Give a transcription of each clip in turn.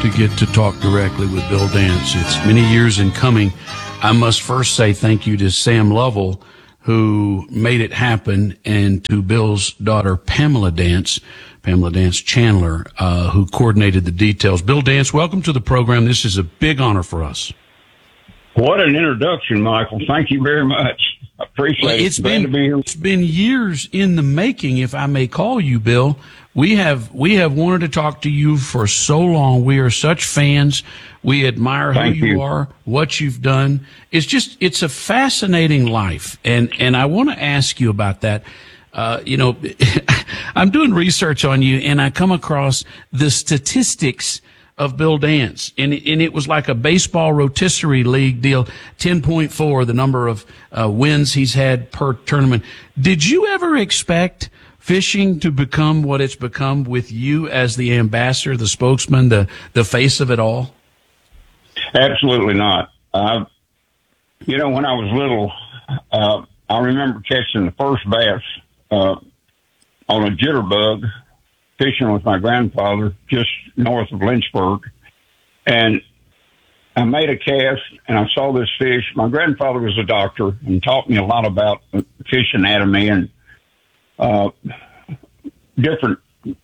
to get to talk directly with Bill Dance. It's many years in coming. I must first say thank you to Sam Lovell, who made it happen, and to Bill's daughter, Pamela Dance Chandler, who coordinated the details. Bill Dance, welcome to the program. This is a big honor for us. What an introduction, Michael. Thank you very much. I appreciate it. It's been years in the making, if I may call you, Bill. We have wanted to talk to you for so long. We are such fans. We admire who you are, what you've done. It's a fascinating life. And I want to ask you about that. I'm doing research on you, and I come across the statistics of Bill Dance, and it was like a baseball rotisserie league deal, 10.4, the number of wins he's had per tournament. Did you ever expect fishing to become what it's become with you as the ambassador, the spokesman, the face of it all? Absolutely not. When I was little, I remember catching the first bass on a jitterbug, fishing with my grandfather just north of Lynchburg. And I made a cast and I saw this fish. My grandfather was a doctor and taught me a lot about fish anatomy and different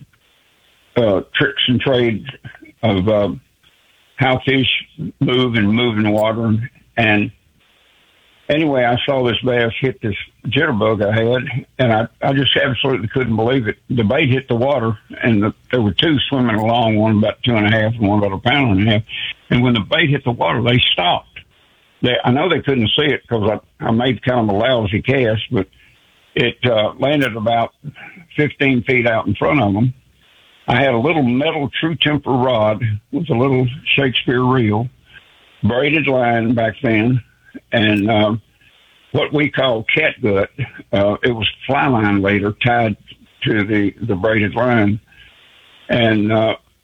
tricks and trades of how fish move in the water. And anyway, I saw this bass hit this jitterbug I had, and I just absolutely couldn't believe it. The bait hit the water, and there were two swimming along, one about 2.5 and one about 1.5 pounds. And when the bait hit the water, they stopped. I know they couldn't see it because I made kind of a lousy cast, but it landed about 15 feet out in front of them. I had a little metal True Temper rod with a little Shakespeare reel, braided line back then, and what we call catgut. It was fly line later tied to the braided line. And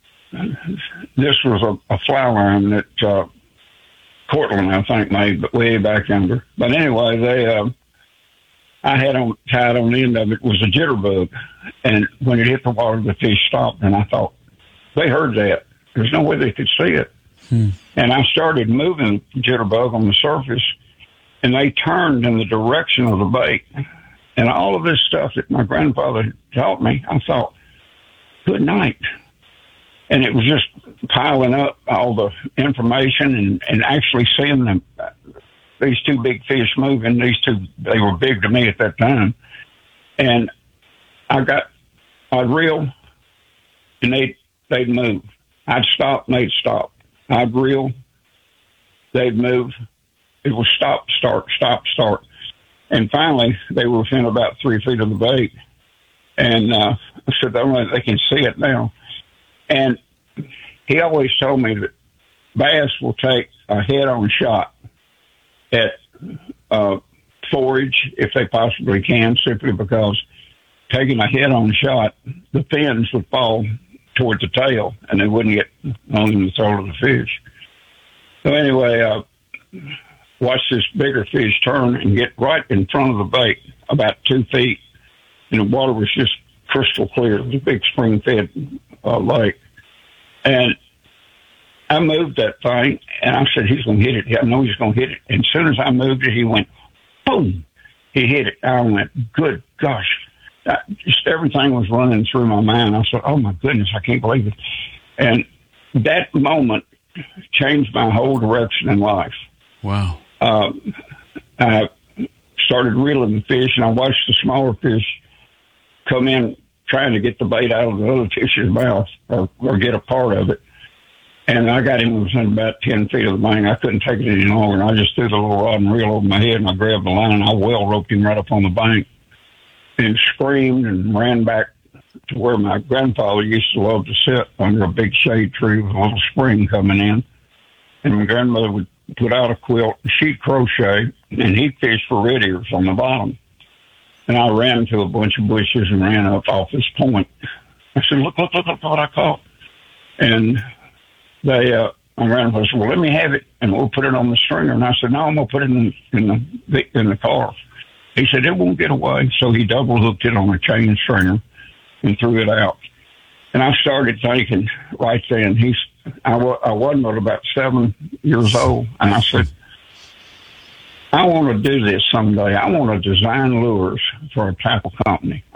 this was a fly line that Cortland, I think, made, but way back under. But anyway, I had tied on the end of it was a jitterbug. And when it hit the water, the fish stopped. And I thought, they heard that. There's no way they could see it. And I started moving the jitterbug on the surface, and they turned in the direction of the bait. And all of this stuff that my grandfather taught me, I thought, good night. And it was just piling up all the information and actually seeing them, these two big fish moving. They were big to me at that time. And I'd reel, and they'd move. I'd stop, and they'd stop. I'd reel, they'd move. It was stop, start. And finally, they were within about 3 feet of the bait. And I said, they can see it now. And he always told me that bass will take a head-on shot at forage if they possibly can, simply because taking a head-on shot, the fins would fall towards the tail, and they wouldn't get on the throat of the fish. So anyway, watch this bigger fish turn and get right in front of the bait, about 2 feet, and the water was just crystal clear. It was a big spring-fed lake. And I moved that thing, and I said, he's going to hit it. I know he's going to hit it. And as soon as I moved it, he went, boom! He hit it. I went, good gosh. Just everything was running through my mind. I said, oh, my goodness, I can't believe it. And that moment changed my whole direction in life. Wow. I started reeling the fish, and I watched the smaller fish come in trying to get the bait out of the other fish's mouth or get a part of it. And I got him within about 10 feet of the bank. I couldn't take it any longer, and I just threw the little rod and reel over my head, and I grabbed the line, and I well roped him right up on the bank and screamed and ran back to where my grandfather used to love to sit under a big shade tree with a little spring coming in. And my grandmother would put out a quilt, sheet crochet, and he'd fish for red ears on the bottom. And I ran to a bunch of bushes and ran up off this point. I said, look what I caught. And my grandfather said, well, let me have it, and we'll put it on the stringer. And I said, no, I'm going to put it in the car. He said, it won't get away. So he double hooked it on a chain stringer and threw it out. And I started thinking right then, I wasn't but about 7 years old, and I said, I want to do this someday. I want to design lures for a tackle company.